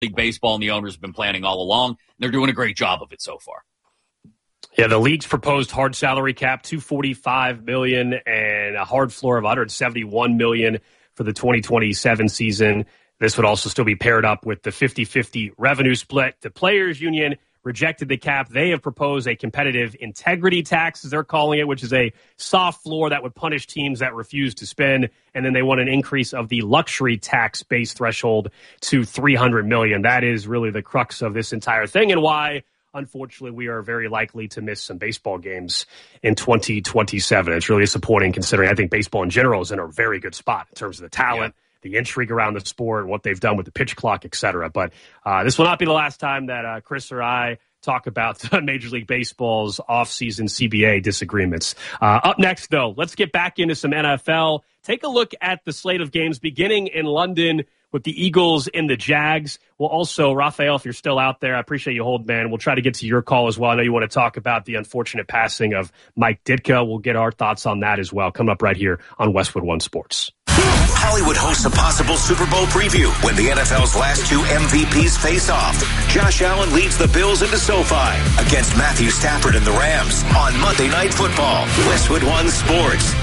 League Baseball and the owners have been planning all along. They're doing a great job of it so far. Yeah, the league's proposed hard salary cap, $245 million, and a hard floor of $171 million for the 2027 season. This would also still be paired up with the 50-50 revenue split. The Players Union rejected the cap. They have proposed a competitive integrity tax, as they're calling it, which is a soft floor that would punish teams that refuse to spend. And then they want an increase of the luxury tax base threshold to $300 million. That is really the crux of this entire thing, and why, unfortunately, we are very likely to miss some baseball games in 2027. It's really disappointing, considering I think baseball in general is in a very good spot in terms of the talent, the intrigue around the sport, what they've done with the pitch clock, et cetera. But this will not be the last time that Chris or I talk about Major League Baseball's offseason CBA disagreements. Up next, though, let's get back into some NFL. Take a look at the slate of games beginning in London with the Eagles and the Jags. We'll also, Raphael, if you're still out there, I appreciate you holding, man. We'll try to get to your call as well. I know you want to talk about the unfortunate passing of Mike Ditka. We'll get our thoughts on that as well. Coming up right here on Westwood One Sports. Hollywood hosts a possible Super Bowl preview when the NFL's last two MVPs face off. Josh Allen leads the Bills into SoFi against Matthew Stafford and the Rams on Monday Night Football. Westwood One Sports.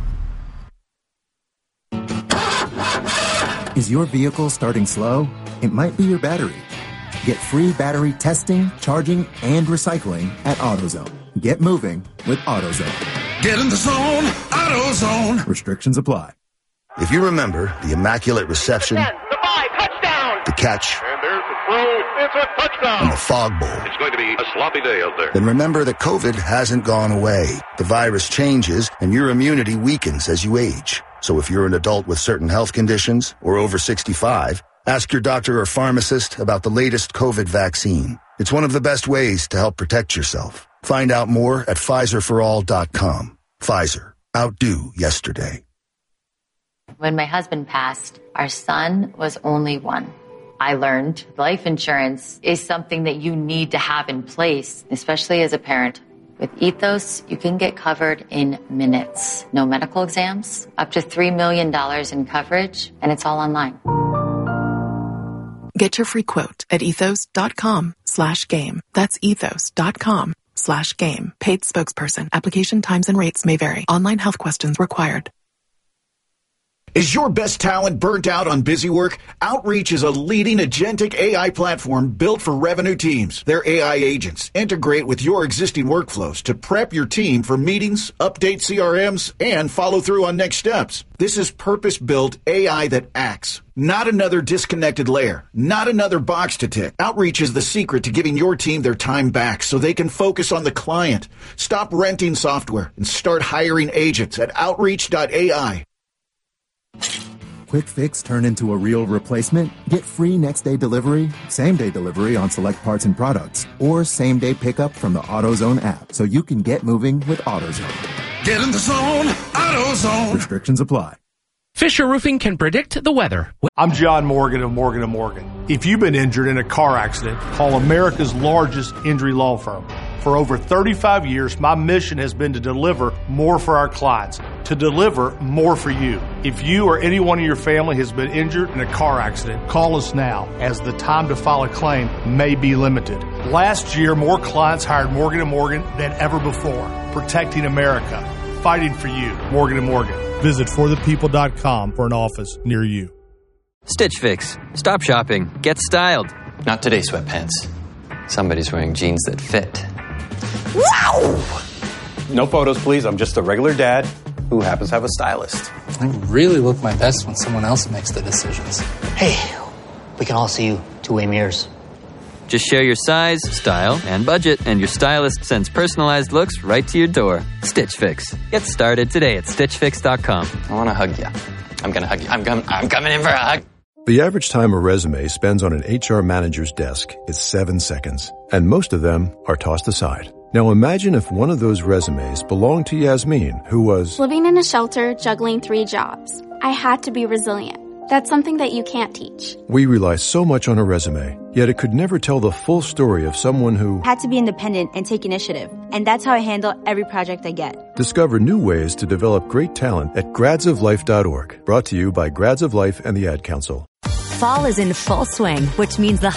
Is your vehicle starting slow? It might be your battery. Get free battery testing, charging, and recycling at AutoZone. Get moving with AutoZone. Get in the zone, AutoZone. Restrictions apply. If you remember the immaculate reception, 10, the 5, touchdown, the catch, and there's the throw, it's a touchdown, and the fog bowl, it's going to be a sloppy day out there. Then remember that COVID hasn't gone away. The virus changes, and your immunity weakens as you age. So if you're an adult with certain health conditions or over 65, ask your doctor or pharmacist about the latest COVID vaccine. It's one of the best ways to help protect yourself. Find out more at PfizerForAll.com. Pfizer. Outdo yesterday. When my husband passed, our son was only 1. I learned life insurance is something that you need to have in place, especially as a parent. With Ethos, you can get covered in minutes. No medical exams, up to $3 million in coverage, and it's all online. Get your free quote at ethos.com/game. That's ethos.com/game. Paid spokesperson. Application times and rates may vary. Online health questions required. Is your best talent burnt out on busy work? Outreach is a leading agentic AI platform built for revenue teams. Their AI agents integrate with your existing workflows to prep your team for meetings, update CRMs, and follow through on next steps. This is purpose-built AI that acts. Not another disconnected layer. Not another box to tick. Outreach is the secret to giving your team their time back so they can focus on the client. Stop renting software and start hiring agents at Outreach.ai. Quick fix turn into a real replacement? Get free next-day delivery, same-day delivery on select parts and products, or same-day pickup from the AutoZone app so you can get moving with AutoZone. Get in the zone, AutoZone. Restrictions apply. Fisher Roofing can predict the weather. I'm John Morgan of Morgan & Morgan. If you've been injured in a car accident, call America's largest injury law firm. For over 35 years, my mission has been to deliver more for our clients, to deliver more for you. If you or anyone in your family has been injured in a car accident, call us now, as the time to file a claim may be limited. Last year, more clients hired Morgan & Morgan than ever before, protecting America, fighting for you. Morgan & Morgan. Visit forthepeople.com for an office near you. Stitch Fix. Stop shopping. Get styled. Not today, sweatpants. Somebody's wearing jeans that fit. Wow! No photos, please. I'm just a regular dad who happens to have a stylist. I really look my best when someone else makes the decisions. Hey, we can all see you two-way mirrors. Just share your size, style, and budget, and your stylist sends personalized looks right to your door. Stitch Fix. Get started today at StitchFix.com. I want to hug you. I'm going to hug you. I'm coming in for a hug. The average time a resume spends on an HR manager's desk is 7 seconds, and most of them are tossed aside. Now imagine if one of those resumes belonged to Yasmin, who was living in a shelter, juggling 3 jobs. I had to be resilient. That's something that you can't teach. We rely so much on a resume, yet it could never tell the full story of someone who had to be independent and take initiative. And that's how I handle every project I get. Discover new ways to develop great talent at gradsoflife.org. Brought to you by Grads of Life and the Ad Council. Fall is in full swing, which means the